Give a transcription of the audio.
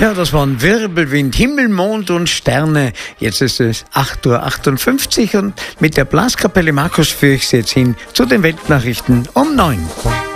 Ja, das waren Wirbelwind, Himmel, Mond und Sterne. Jetzt ist es 8:58 Uhr und mit der Blaskapelle Markus führe ich Sie jetzt hin zu den Weltnachrichten um 9.